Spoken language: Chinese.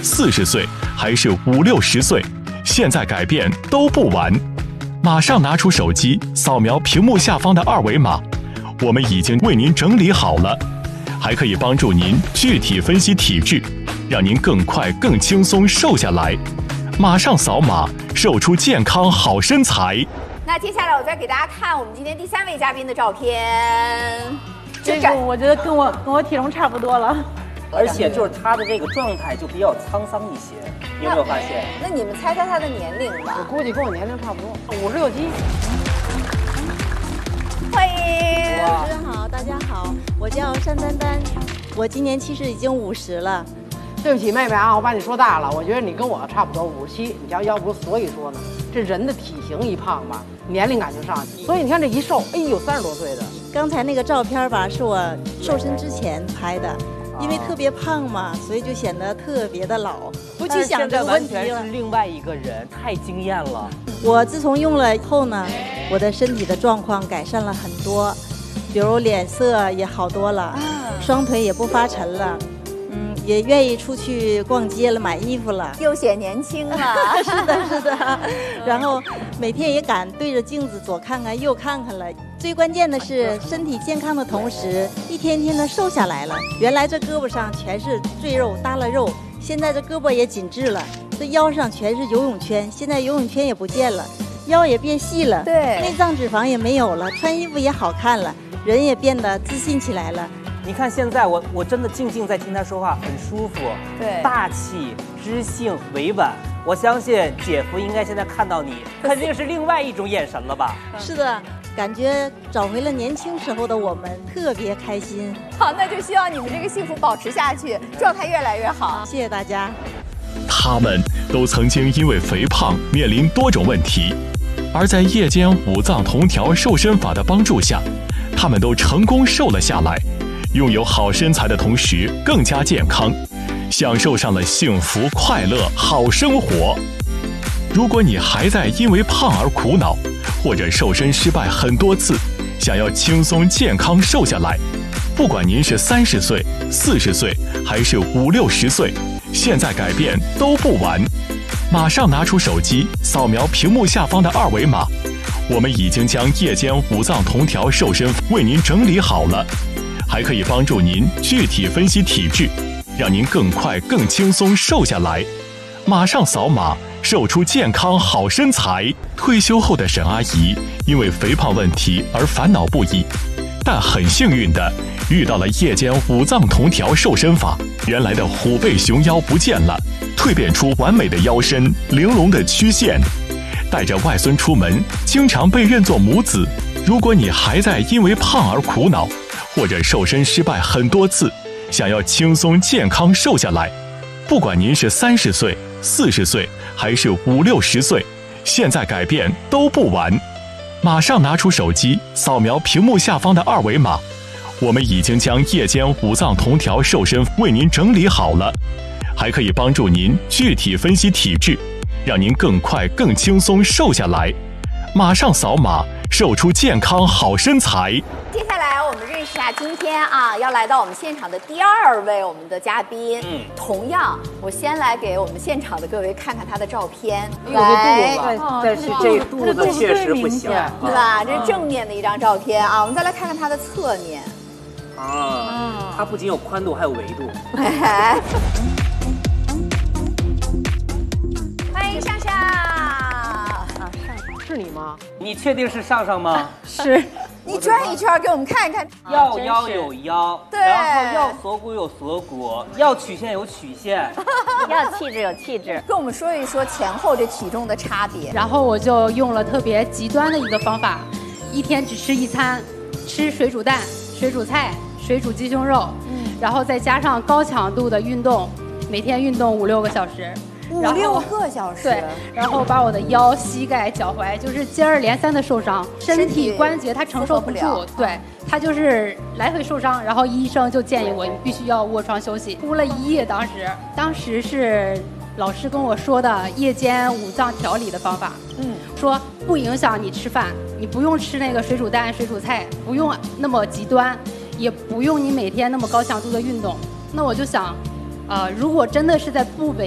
40岁还是50、60岁，现在改变都不晚。马上拿出手机，扫描屏幕下方的2维码，我们已经为您整理好了，还可以帮助您具体分析体质，让您更快、更轻松瘦下来。马上扫码，瘦出健康好身材。 那接下来我再给大家看我们今天第3位嘉宾的照片。 这个我觉得跟我体重差不多了。 而且就是他的这个状态就比较沧桑一些，你有没有发现？ 那你们猜猜他的年龄吧。 我估计跟我年龄差不多，56、7。 欢迎， 主持人好，大家好，我叫单丹丹，我今年其实已经50了。 对不起，妹妹啊，我把你说大了，我觉得你跟我差不多57。你瞧，要不所以说呢，这人的体型一胖吧，年龄感就上去。所以你看这一瘦，哎呦，30多岁的。 刚才那个照片吧，是我瘦身之前拍的。因为特别胖嘛，所以就显得特别的老，不去想这个问题了。 完全是另外一个人，太惊艳了。 我自从用了以后呢，我的身体的状况改善了很多，比如脸色也好多了，双腿也不发沉了，也愿意出去逛街了，买衣服了， 又显年轻了。 是的，是的。然后每天也敢对着镜子左看看右看看了。最关键的是身体健康的同时，一天天的瘦下来了。原来这胳膊上全是赘肉耷拉肉，现在这胳膊也紧致了。这腰上全是游泳圈，现在游泳圈也不见了，腰也变细了， 对， 内脏脂肪也没有了，穿衣服也好看了，人也变得自信起来了。 你看现在我真的静静在听他说话，很舒服， 对， 大气、知性、委婉。我相信姐夫应该现在看到你，肯定是另外一种眼神了吧？ 是的。感觉找回了年轻时候的我们，特别开心。 好，那就希望你们这个幸福保持下去，状态越来越好。 谢谢大家。 他们都曾经因为肥胖面临多种问题，而在夜间五脏同调瘦身法的帮助下，他们都成功瘦了下来，拥有好身材的同时更加健康，享受上了幸福、快乐、好生活。如果你还在因为胖而苦恼，或者瘦身失败很多次，想要轻松健康瘦下来，不管您是30岁、40岁还是50、60岁，现在改变都不晚。马上拿出手机，扫描屏幕下方的2维码，我们已经将夜间五脏同调瘦身为您整理好了，还可以帮助您具体分析体质，让您更快、更轻松瘦下来。马上扫码，瘦出健康好身材。退休后的沈阿姨因为肥胖问题而烦恼不已，但很幸运的遇到了夜间五脏同调瘦身法，原来的虎背熊腰不见了，蜕变出完美的腰身、玲珑的曲线。带着外孙出门，经常被认作母子。如果你还在因为胖而苦恼，或者瘦身失败很多次，想要轻松健康瘦下来，不管您是30岁、40岁还是50、60岁，现在改变都不晚。马上拿出手机，扫描屏幕下方的2维码，我们已经将夜间五脏同调瘦身为您整理好了，还可以帮助您具体分析体质，让您更快、更轻松瘦下来。马上扫码，瘦出健康好身材。 接下来我们认识一下今天要来到我们现场的第2位我们的嘉宾。同样，我先来给我们现场的各位看看他的照片。 来，但是这肚子确实不小， 对吧？这是正面的一张照片啊。我们再来看看他的侧面。 它不仅有宽度，还有维度。 欢迎上上。 是你吗？ 你确定是上上吗？ 是。 你转一圈给我们看一看。 要腰有腰， 对， 然后要锁骨有锁骨，要曲线有曲线， 要气质有气质。 跟我们说一说前后这体重的差别。 然后我就用了特别极端的一个方法，一天只吃1餐，吃水煮蛋、水煮菜、水煮鸡胸肉，然后再加上高强度的运动，每天运动5、6个小时。 5、6个小时， 对，然后把我的腰、膝盖、脚踝就是接二连三的受伤，身体关节它承受不住，对，它就是来回受伤，然后医生就建议我，你必须要卧床休息，哭了1夜。当时是老师跟我说的夜间五脏调理的方法，说不影响你吃饭，你不用吃那个水煮蛋、水煮菜，不用那么极端，也不用你每天那么高强度的运动。那我就想，如果真的是在不违